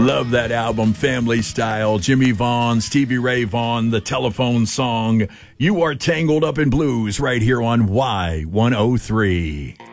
Love that album, Family Style. Jimmy Vaughan, Stevie Ray Vaughan, the telephone song. You Are Tangled Up in Blues right here on Y103.